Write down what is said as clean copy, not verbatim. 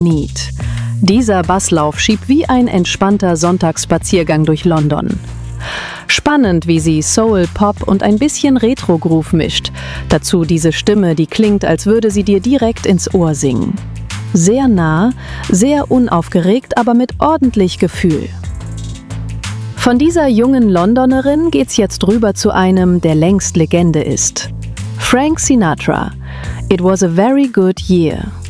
Need. Dieser Basslauf schiebt wie ein entspannter Sonntagsspaziergang durch London. Spannend, wie sie Soul, Pop und ein bisschen Retro-Groove mischt. Dazu diese Stimme, die klingt, als würde sie dir direkt ins Ohr singen. Sehr nah, sehr unaufgeregt, aber mit ordentlich Gefühl. Von dieser jungen Londonerin geht's jetzt rüber zu einem, der längst Legende ist. Frank Sinatra. It was a very good year.